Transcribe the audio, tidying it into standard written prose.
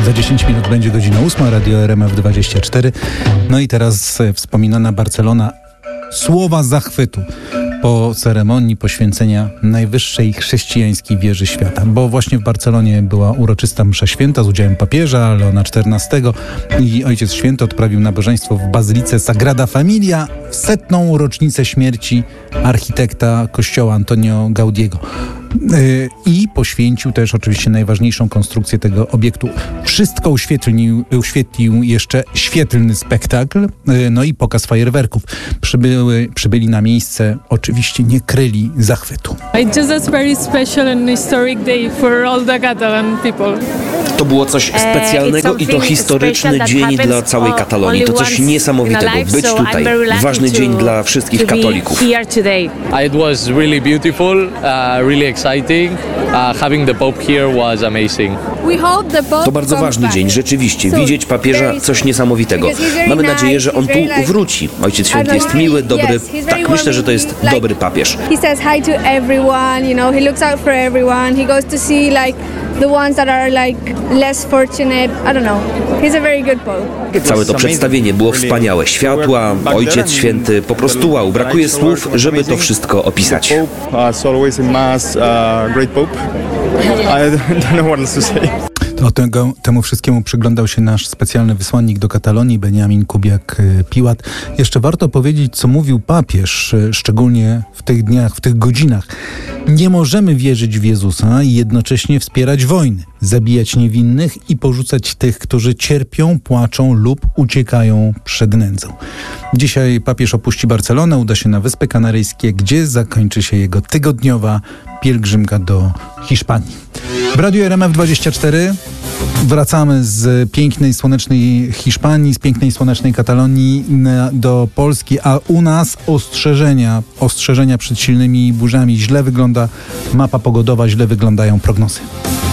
Za 10 minut będzie godzina 8, Radio RMF24. No i teraz wspominana Barcelona. Słowa zachwytu po ceremonii poświęcenia najwyższej chrześcijańskiej wieży świata. Bo właśnie w Barcelonie była uroczysta msza święta z udziałem papieża Leona XIV i Ojciec Święty odprawił nabożeństwo w Bazylice Sagrada Familia w 100. rocznicę śmierci architekta kościoła Antonio Gaudiego. I poświęcił też oczywiście najważniejszą konstrukcję tego obiektu. Wszystko uświetlił jeszcze świetlny spektakl, no i pokaz fajerwerków. Przybyli na miejsce, oczywiście nie kryli zachwytu. To było coś specjalnego i to historyczny dzień dla całej Katalonii. To coś niesamowitego. Być tutaj. Ważny dzień dla wszystkich katolików. It was really beautiful, really exciting. Having the Pope here was amazing. To bardzo ważny dzień, rzeczywiście. Widzieć papieża, coś niesamowitego. Mamy nadzieję, że on tu wróci. Ojciec Święty jest miły, dobry. Tak, myślę, że to jest dobry papież. He says hi to everyone, he looks out for everyone. He goes to see the ones that are less fortunate. I don't know. He's a very good pope. Całe to przedstawienie było wspaniałe. Światła, Ojciec Święty, po prostu wow. Brakuje słów, żeby to wszystko opisać. Temu wszystkiemu przyglądał się nasz specjalny wysłannik do Katalonii, Benjamin Kubiak-Piłat. Jeszcze warto powiedzieć, co mówił papież, szczególnie w tych dniach, w tych godzinach. Nie możemy wierzyć w Jezusa i jednocześnie wspierać wojny, zabijać niewinnych i porzucać tych, którzy cierpią, płaczą lub uciekają przed nędzą. Dzisiaj papież opuści Barcelonę, uda się na Wyspy Kanaryjskie, gdzie zakończy się jego tygodniowa pielgrzymka do Hiszpanii. W Radiu RMF24 wracamy z pięknej, słonecznej Hiszpanii, z pięknej, słonecznej Katalonii do Polski, a u nas ostrzeżenia przed silnymi burzami. Źle wygląda mapa pogodowa, źle wyglądają prognozy.